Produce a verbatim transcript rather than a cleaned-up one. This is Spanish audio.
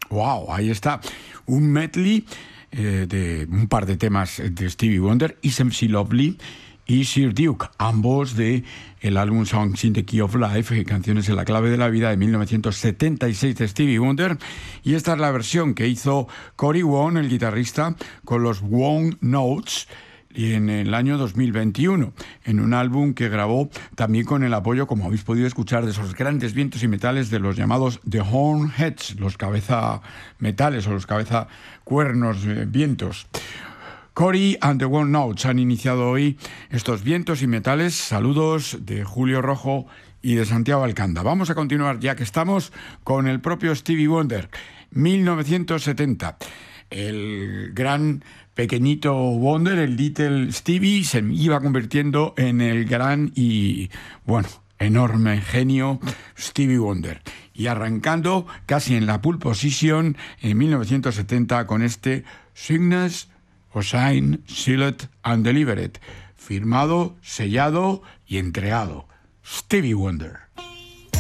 Wow, ahí está. Un medley eh, de un par de temas de Stevie Wonder, Is M C Lovely y Sir Duke, ambos de el álbum Songs in the Key of Life, canciones en la clave de la vida, de mil novecientos setenta y seis de Stevie Wonder. Y esta es la versión que hizo Cory Wong, el guitarrista, con los Wong Notes, y en el año dos mil veintiuno, en un álbum que grabó también con el apoyo, como habéis podido escuchar, de esos grandes vientos y metales de los llamados The Horn Heads, los cabeza metales o los cabeza cuernos eh, vientos. Cory and the One Notes han iniciado hoy estos vientos y metales. Saludos de Julio Rojo y de Santiago Alcanda. Vamos a continuar, ya que estamos, con el propio Stevie Wonder. mil novecientos setenta. El gran pequeñito Wonder, el Little Stevie, se iba convirtiendo en el gran y, bueno, enorme genio Stevie Wonder. Y arrancando casi en la pole position en mil novecientos setenta con este Signes o Sign, Sealed and Delivered, firmado, sellado y entregado. Stevie Wonder.